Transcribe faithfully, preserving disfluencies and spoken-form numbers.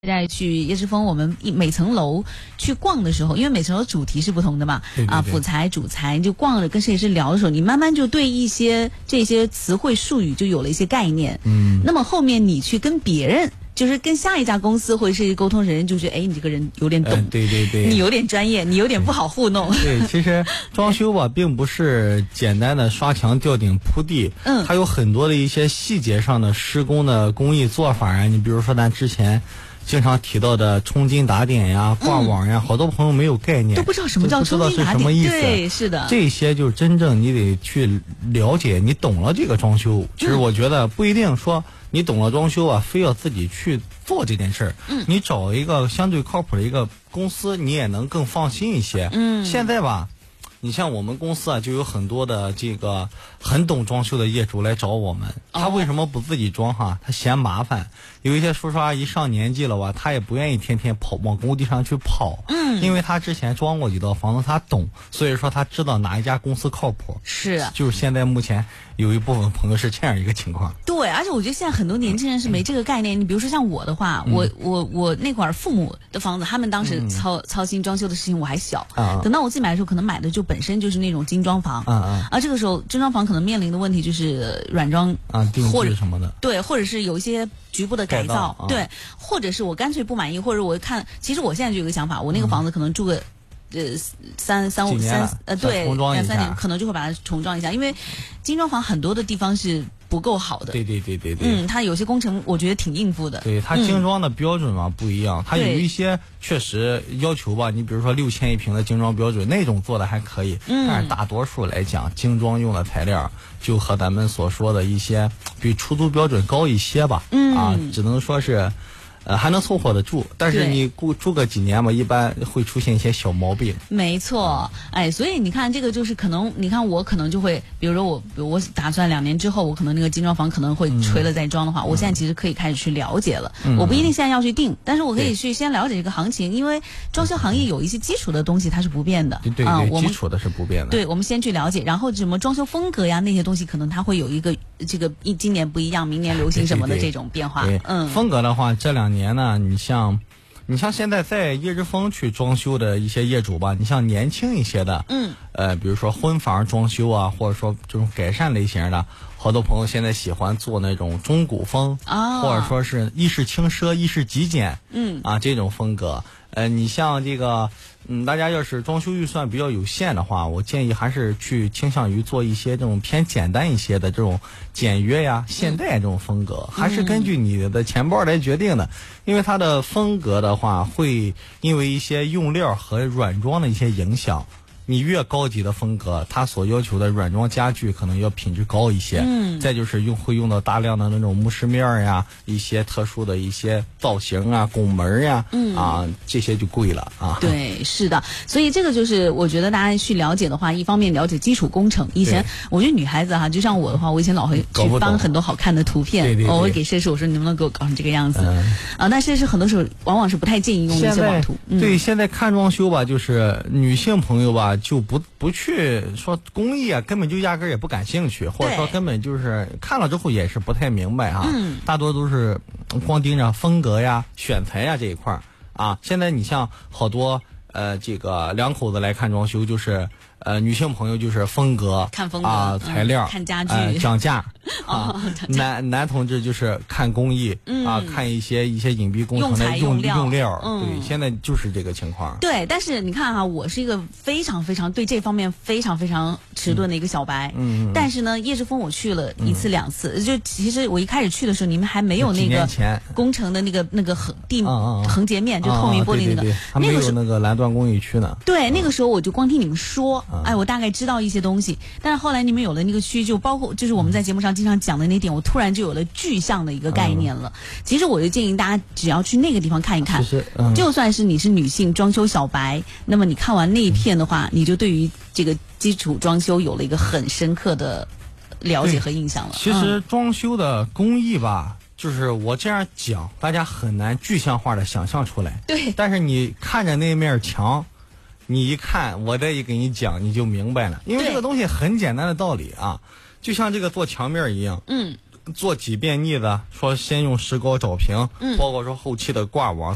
在去叶之峰，我们每层楼去逛的时候，因为每层楼主题是不同的嘛， 对对对啊，辅材、主材，就逛着跟设计师聊的时候，你慢慢就对一些这些词汇术语就有了一些概念。嗯，那么后面你去跟别人，就是跟下一家公司或者设计沟通人，就觉得哎，你这个人有点懂， 嗯、对对对， 你有点专业，你有点不好糊弄。 对，其实装修吧，并不是简单的刷墙、吊顶、铺地， 嗯， 它有很多的一些细节上的施工的工艺做法啊。你比如说，咱之前经常提到的冲金打点呀、挂网呀，嗯、好多朋友没有概念， 都不知道什么叫冲金打点，对，是的， 这些就真正你得去了解，你懂了这个装修。其实我觉得不一定说你懂了装修啊，非要自己去做这件事儿。嗯，你找一个相对靠谱的一个公司，你也能更放心一些。嗯，现在吧。你像我们公司啊，就有很多的这个很懂装修的业主来找我们。他为什么不自己装哈？他嫌麻烦。有一些叔叔阿姨上年纪了吧，他也不愿意天天跑往工地上去跑。嗯，因为他之前装过几套房子，他懂，所以说他知道哪一家公司靠谱。 是， 就是现在目前有一部分朋友是这样一个情况。 对，而且我觉得现在很多年轻人是没这个概念。你比如说像我的话，嗯、我我我那会儿父母的房子，他们当时操、嗯、操心装修的事情，我还小。啊、等到我自己买的时候，可能买的就本身就是那种精装房。啊啊！而这个时候精装房可能面临的问题就是软装啊、定制什么的。 对，或者是有一些局部的改造， 改造对，或者是我干脆不满意，或者我看，其实我现在就有个想法，我那个房子可能住个。嗯呃，三三五三呃，对，两三年可能就会把它重装一下，因为精装房很多的地方是不够好的。 对对对对对。 嗯，它有些工程我觉得挺应付的。 对，它精装的标准嘛、嗯、不一样，它有一些确实要求吧，你比如说六千一平的精装标准那种做的还可以，嗯，但是大多数来讲，精装用的材料就和咱们所说的一些比出租标准高一些吧。嗯啊，只能说是。呃，还能凑合得住，但是你住住个几年嘛，一般会出现一些小毛病。 没错，哎，所以你看，这个就是可能，你看我可能就会，比如说我，我打算两年之后，我可能那个精装房可能会锤了再装的话，嗯、我现在其实可以开始去了解了。嗯、我不一定现在要去定，但是我可以去先了解这个行情，因为装修行业有一些基础的东西它是不变的。 对对对， 啊、 基础的是不变的。 对，我们先去了解，然后什么装修风格呀那些东西，可能它会有一个这个一今年不一样，明年流行什么的这种变化。 对对对嗯， 风格的话，这两年呢，你像，你像现在在叶之峰去装修的一些业主吧，你像年轻一些的，嗯，呃，比如说婚房装修啊，或者说这种改善类型的，好多朋友现在喜欢做那种中古风，啊、哦，或者说是意式轻奢、意式极简，嗯，啊这种风格。呃，你像这个，嗯，大家要是装修预算比较有限的话，我建议还是去倾向于做一些这种偏简单一些的这种简约呀、现代这种风格，嗯、还是根据你的钱包来决定的。因为它的风格的话，会因为一些用料和软装的一些影响。你越高级的风格，它所要求的软装家具可能要品质高一些。嗯，再就是用会用到大量的那种木饰面呀，一些特殊的一些造型啊、拱门呀，嗯啊，这些就贵了啊。 对，是的，所以这个就是我觉得大家去了解的话，一方面了解基础工程。以前我觉得女孩子哈，就像我的话，我以前老会去翻很多好看的图片， 对对对， 我会给设计师我说你能不能给我搞成这个样子？嗯、啊，但设计师很多时候往往是不太建议用那些网图。 嗯、对，现在看装修吧，就是女性朋友吧。就不不去说工艺啊，根本就压根儿也不感兴趣，或者说根本就是看了之后也是不太明白啊。嗯，大多都是光盯着风格呀、选材呀这一块儿啊。现在你像好多呃这个两口子来看装修，就是呃女性朋友就是风格看风格啊、材料、 嗯、看家具、 呃、讲价啊。 哦、男男同志就是看工艺、嗯、啊，看一些一些隐蔽工程的用用料。 用料嗯、对，现在就是这个情况。 对，但是你看哈、啊，我是一个非常非常对这方面非常非常迟钝的一个小白。嗯。嗯但是呢，叶之峰我去了一次两次，嗯、就其实我一开始去的时候，你们还没有那个工程的那个那个横地、嗯、横截面，就透明玻璃那个， 对对对还没有那个蓝钻工艺区呢。 对，那个时候我就光听你们说。哎，我大概知道一些东西，但是后来你们有了那个区，就包括就是我们在节目上经常讲的那点，我突然就有了具象的一个概念了。嗯、其实我就建议大家只要去那个地方看一看，嗯、就算是你是女性装修小白，那么你看完那一片的话，嗯、你就对于这个基础装修有了一个很深刻的了解和印象了。 其实装修的工艺吧。嗯就是我这样讲，大家很难具象化的想象出来。 对， 但是你看着那面墙，你一看，我再一给你讲，你就明白了。因为这个东西很简单的道理啊，就像这个做墙面一样。嗯，做几遍腻子，说先用石膏找平，嗯，包括说后期的挂网。